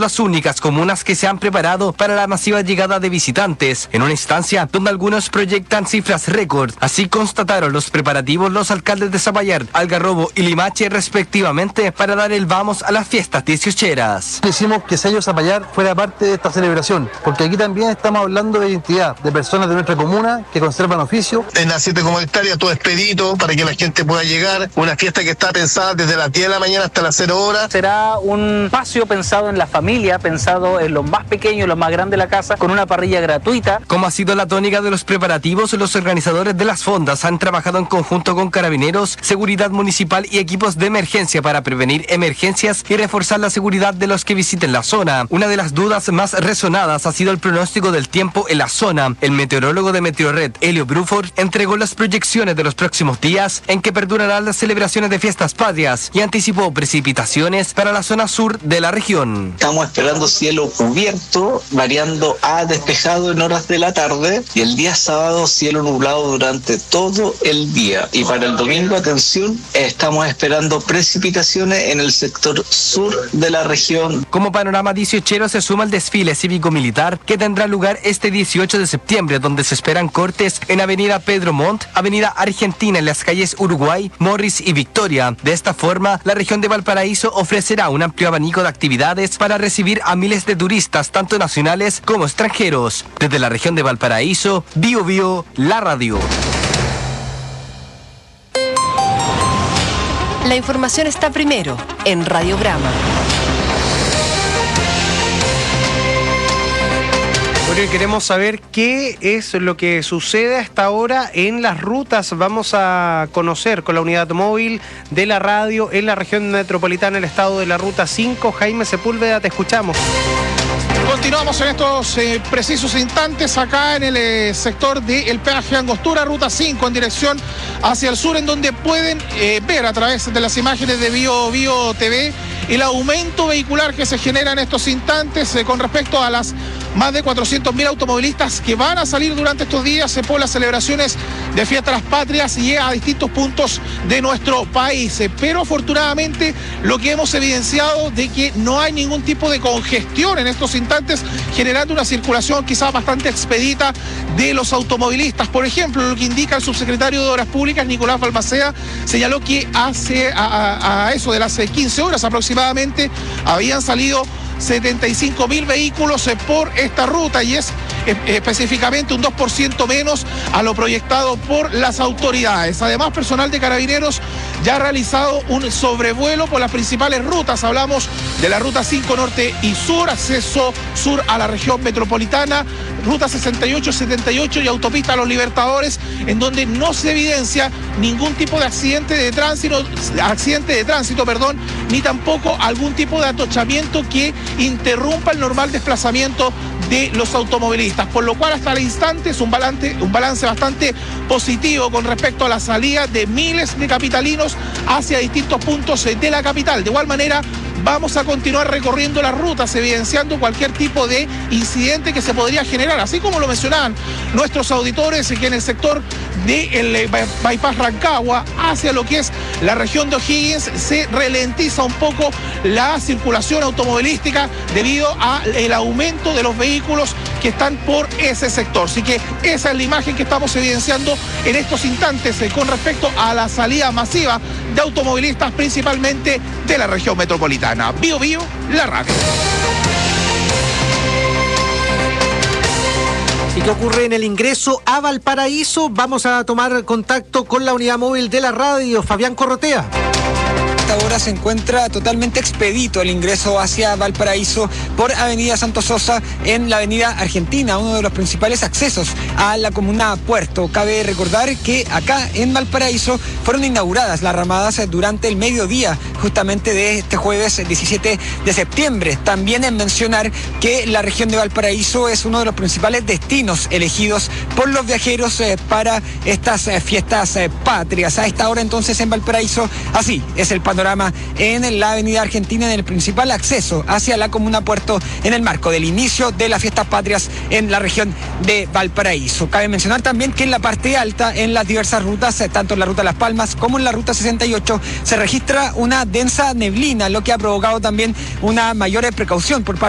son las únicas comunas que se han preparado para la masiva llegada de visitantes, en una instancia donde algunos proyectan cifras récord. Así constataron los preparativos los alcaldes de Zapallar, Algarrobo y Limache respectivamente para dar el vamos a las fiestas 18eras. Hicimos que Sello Zapallar fuera parte de esta celebración, porque aquí también estamos hablando de identidad, de personas de nuestra comuna que conservan oficio. En las 7 comunitarias todo expedito para que la gente pueda llegar, una fiesta que está pensada desde las 10 de la mañana hasta las 0 horas. Será un espacio pensado en la familia, pensado en lo más pequeño, lo más grande de la casa, con una parrilla gratuita. Como ha sido la tónica de los preparativos, los organizadores de las fondas han trabajado en conjunto con Carabineros, Seguridad Municipal y equipos de emergencia para prevenir emergencias y reforzar la seguridad de los que visiten la zona. Una de las dudas más resonadas ha sido el pronóstico del tiempo en la zona. El meteorólogo de Meteorred, Helio Bruford, entregó las proyecciones de los próximos días en que perdurarán las celebraciones de fiestas patrias y anticipó precipitaciones para la zona sur de la región. Estamos esperando cielo cubierto, variando a despejado en horas de la tarde, y el día sábado cielo nublado durante todo el día. Y para el domingo, atención, estamos esperando precipitaciones en el sector sur de la región. Como panorama 18ero se suma el desfile cívico-militar que tendrá lugar este 18 de septiembre, donde se esperan cortes en Avenida Pedro Montt, Avenida Argentina en las calles Uruguay, Morris y Victoria. De esta forma, la región de Valparaíso ofrecerá un amplio abanico de actividades para recibir a miles de turistas, tanto nacionales como extranjeros. Desde la región de Valparaíso, Bio Bio, la radio. La información está primero en Radiograma. Bueno, y queremos saber qué es lo que sucede hasta ahora en las rutas. Vamos a conocer con la unidad móvil de la radio en la región metropolitana el estado de la ruta 5. Jaime Sepúlveda, te escuchamos. Continuamos en estos precisos instantes acá en el sector del peaje Angostura, ruta 5, en dirección hacia el sur, en donde pueden ver a través de las imágenes de Bio Bio TV el aumento vehicular que se genera en estos instantes con respecto a las más de 400.000 automovilistas que van a salir durante estos días por las celebraciones de Fiestas Patrias y a distintos puntos de nuestro país. Pero afortunadamente lo que hemos evidenciado de que no hay ningún tipo de congestión en estos instantes, generando una circulación quizás bastante expedita de los automovilistas. Por ejemplo, lo que indica el subsecretario de Obras Públicas, Nicolás Balmaceda, señaló que hace a eso de las 15 horas aproximadamente habían salido 75.000 vehículos por esta ruta, y es específicamente un 2% menos a lo proyectado por las autoridades. Además, personal de Carabineros ya ha realizado un sobrevuelo por las principales rutas. Hablamos de la ruta 5 norte y sur, acceso sur a la región metropolitana, ruta 68, 78 y autopista Los Libertadores, en donde no se evidencia ningún tipo de accidente de tránsito, ni tampoco algún tipo de atochamiento que interrumpa el normal desplazamiento de los automovilistas, por lo cual hasta el instante es un balance bastante positivo con respecto a la salida de miles de capitalinos hacia distintos puntos de la capital. De igual manera, vamos a continuar recorriendo las rutas, evidenciando cualquier tipo de incidente que se podría generar, así como lo mencionaban nuestros auditores, que en el sector del Bypass Rancagua hacia lo que es la región de O'Higgins se ralentiza un poco la circulación automovilística debido al aumento de los vehículos que están por ese sector. Así que esa es la imagen que estamos evidenciando en estos instantes con respecto a la salida masiva de automovilistas, principalmente de la región metropolitana. Bio Bio, la radio. ¿Y qué ocurre en el ingreso a Valparaíso? Vamos a tomar contacto con la unidad móvil de la radio, Fabián Corrotea. Ahora se encuentra totalmente expedito el ingreso hacia Valparaíso por Avenida Santos Sosa en la Avenida Argentina, uno de los principales accesos a la comuna Puerto. Cabe recordar que acá en Valparaíso fueron inauguradas las ramadas durante el mediodía justamente de este jueves 17 de septiembre. También en mencionar que la región de Valparaíso es uno de los principales destinos elegidos por los viajeros para estas fiestas patrias. A esta hora entonces en Valparaíso así es el panorama en la Avenida Argentina, en el principal acceso hacia la comuna Puerto, en el marco del inicio de las fiestas patrias en la región de Valparaíso. Cabe mencionar también que en la parte alta, en las diversas rutas, tanto en la ruta Las Palmas como en la ruta 68, se registra una densa neblina, lo que ha provocado también una mayor precaución por parte